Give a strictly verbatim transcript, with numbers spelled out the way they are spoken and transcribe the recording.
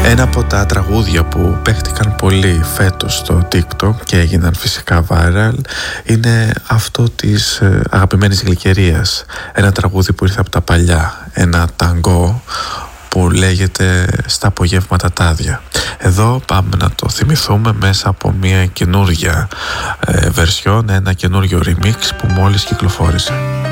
Ένα από τα τραγούδια που παίχτηκαν πολύ φέτος στο TikTok και έγιναν φυσικά viral είναι αυτό της αγαπημένης Γλυκερίας. Ένα τραγούδι που ήρθε από τα παλιά, ένα ταγκό που λέγεται «Στα απογεύματα τάδια». Εδώ πάμε να το θυμηθούμε μέσα από μια καινούργια ε, version, ένα καινούργιο remix που μόλις κυκλοφόρησε.